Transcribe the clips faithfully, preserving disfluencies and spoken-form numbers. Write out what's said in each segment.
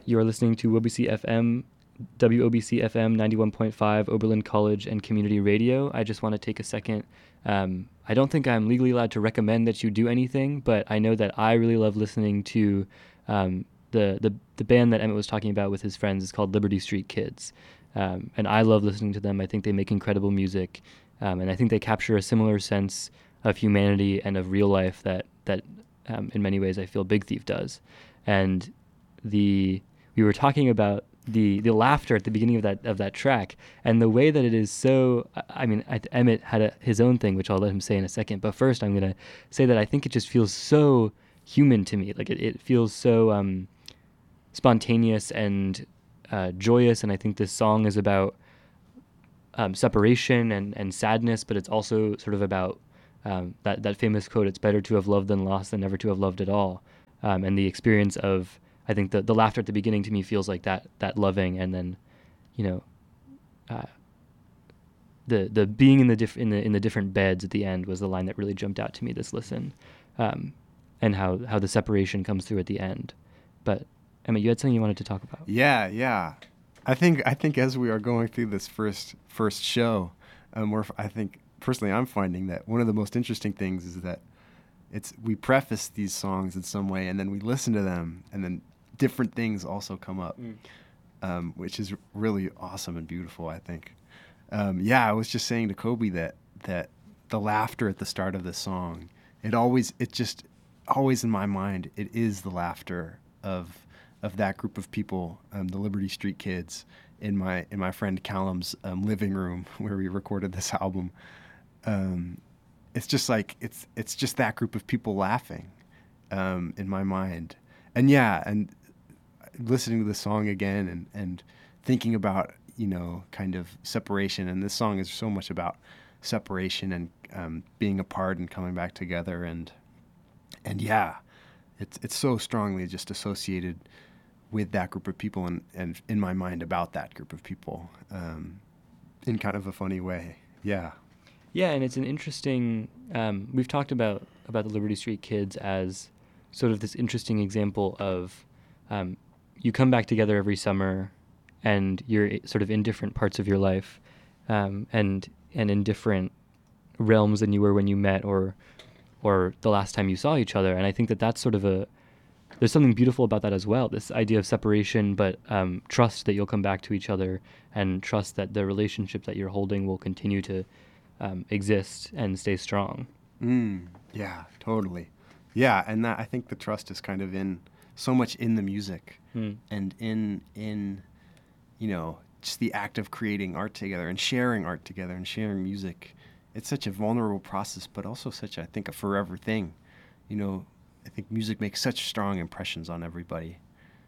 You're listening to W O B C F M, W O B C F M ninety-one point five, Oberlin College and Community Radio. I just want to take a second. Um, I don't think I'm legally allowed to recommend that you do anything, but I know that I really love listening to um, the, the the band that Emmett was talking about with his friends is called Liberty Street Kids. Um, and I love listening to them. I think they make incredible music. Um, and I think they capture a similar sense of humanity and of real life that, that um, in many ways I feel Big Thief does. And the we were talking about the the laughter at the beginning of that of that track, and the way that it is so. I mean, I, Emmett had a, his own thing, which I'll let him say in a second. But first, I'm gonna say that I think it just feels so human to me. Like it, it feels so um, spontaneous and uh, joyous. And I think this song is about um, separation and, and sadness, but it's also sort of about um, that that famous quote: "It's better to have loved than lost than never to have loved at all." Um, and the experience of I think the, the laughter at the beginning to me feels like that that loving, and then, you know, uh, the the being in the diff- in the in the different beds at the end was the line that really jumped out to me this listen, um, and how, how the separation comes through at the end. But Emma, you had something you wanted to talk about. Yeah, yeah. I think I think as we are going through this first first show, um, we're, I think personally I'm finding that one of the most interesting things is that it's we preface these songs in some way, and then we listen to them, and then different things also come up, mm. um, which is really awesome and beautiful, I think. Um, yeah, I was just saying to Kobe that that the laughter at the start of this song, it always, it just always in my mind, it is the laughter of of that group of people, um, the Liberty Street Kids, in my in my friend Callum's um, living room where we recorded this album. Um, it's just like it's it's just that group of people laughing um, in my mind. And yeah, and listening to the song again and, and thinking about, you know, kind of separation. And this song is so much about separation and um, being apart and coming back together. And and yeah, it's it's so strongly just associated with that group of people and, and in my mind about that group of people um, in kind of a funny way. Yeah. Yeah, and it's an interesting, um, we've talked about, about the Liberty Street Kids as sort of this interesting example of um, you come back together every summer and you're sort of in different parts of your life um, and and in different realms than you were when you met or or the last time you saw each other. And I think that that's sort of a, there's something beautiful about that as well, this idea of separation, but um, trust that you'll come back to each other and trust that the relationship that you're holding will continue to um, exist and stay strong. Mm, yeah, totally. Yeah, and that, I think the trust is kind of in so much in the music mm. and in in you know just the act of creating art together and sharing art together and sharing music. It's such a vulnerable process, but also such, I think, a forever thing. You know, I think music makes such strong impressions on everybody.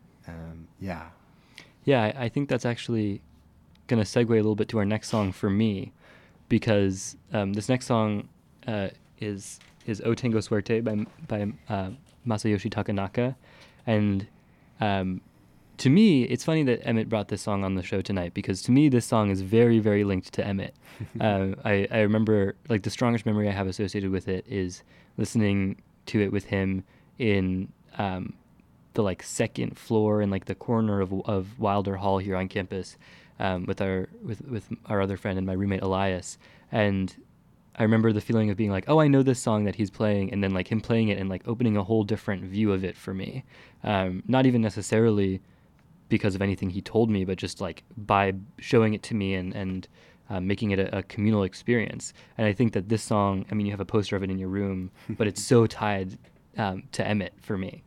Um, yeah. Yeah, I, I think that's actually going to segue a little bit to our next song for me, because um, this next song uh, is is O Tengo Suerte by by uh, Masayoshi Takanaka, and um, to me, it's funny that Emmett brought this song on the show tonight, because to me, this song is very, very linked to Emmett. uh, I, I remember, like, the strongest memory I have associated with it is listening to it with him in um, the, like, second floor in, like, the corner of of Wilder Hall here on campus um, with our with, with our other friend and my roommate Elias. And I remember the feeling of being like, oh, I know this song that he's playing, and then, like, him playing it and, like, opening a whole different view of it for me. Um, not even necessarily because of anything he told me, but just like by showing it to me and, and uh, making it a, a communal experience. And I think that this song, I mean, you have a poster of it in your room, but it's so tied um, to Emmett for me.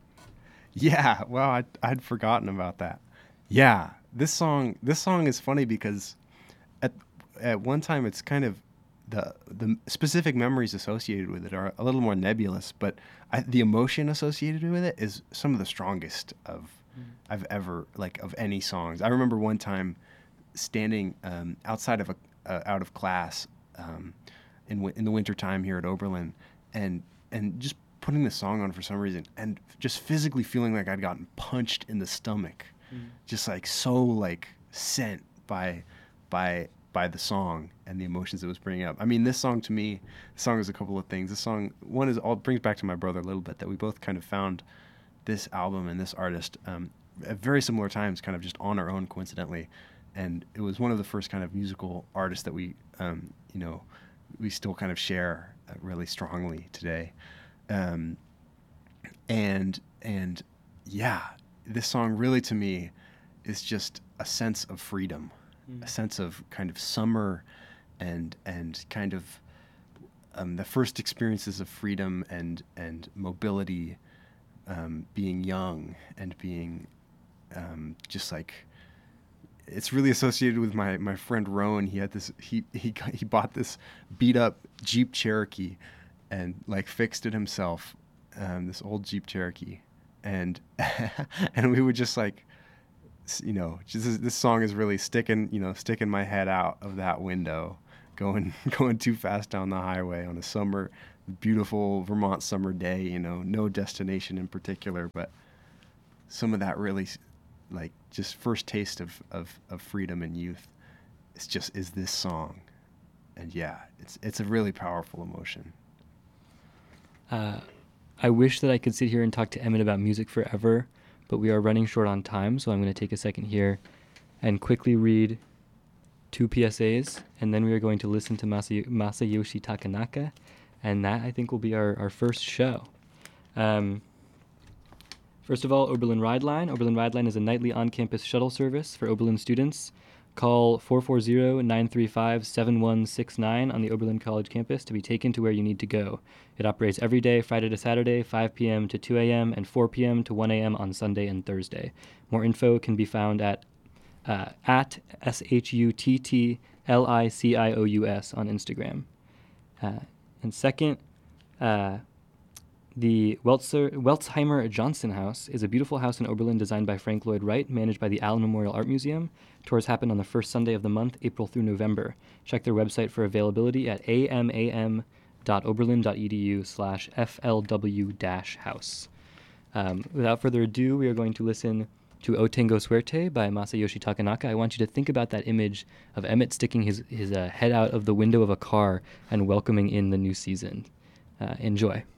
Yeah, well, I'd, I'd forgotten about that. Yeah, this song, this song is funny because at at one time it's kind of the the specific memories associated with it are a little more nebulous, but I, the emotion associated with it is some of the strongest of I've ever, like, of any songs. I remember one time standing um, outside of a uh, out of class um, in w- in the wintertime here at Oberlin, and and just putting the song on for some reason, and just physically feeling like I'd gotten punched in the stomach, mm. just like so like sent by by by the song and the emotions it was bringing up. I mean, this song to me, the song is a couple of things. This song, one is all brings back to my brother a little bit, that we both kind of found this album and this artist um, at very similar times, kind of just on our own, coincidentally. And it was one of the first kind of musical artists that we, um, you know, we still kind of share uh, really strongly today. Um, and and yeah, this song really to me is just a sense of freedom, mm. a sense of kind of summer, and and kind of um, the first experiences of freedom and and mobility, um, being young and being um, just like. It's really associated with my, my friend Rowan. He had this he he he bought this beat up Jeep Cherokee, and like fixed it himself, um, this old Jeep Cherokee, and and we would just like, you know, just this song is really sticking you know sticking my head out of that window, going going too fast down the highway on a summer, beautiful Vermont summer day. You know, no destination in particular, but some of that really. Like just first taste of, of, of freedom and youth it's just is this song. And yeah, it's it's a really powerful emotion. Uh, I wish that I could sit here and talk to Emmett about music forever, but we are running short on time, so I'm going to take a second here and quickly read two P S As, and then we are going to listen to Masa- Masayoshi Takanaka, and that I think will be our, our first show. Um, First of all, Oberlin Ride Line. Oberlin Ride Line is a nightly on-campus shuttle service for Oberlin students. Call four four zero, nine three five, seven one six nine on the Oberlin College campus to be taken to where you need to go. It operates every day, Friday to Saturday, five p.m. to two a.m. and four p.m. to one a.m. on Sunday and Thursday. More info can be found at uh, at S H U T T L I C I O U S on Instagram. Uh, and second, uh, The Weltzer, Weltzheimer Johnson House is a beautiful house in Oberlin designed by Frank Lloyd Wright, managed by the Allen Memorial Art Museum. Tours happen on the first Sunday of the month, April through November. Check their website for availability at amam dot oberlin dot e d u slash f l w dash house. Um, without further ado, we are going to listen to O Tengo Suerte by Masayoshi Takanaka. I want you to think about that image of Emmett sticking his, his uh, head out of the window of a car and welcoming in the new season. Uh, enjoy.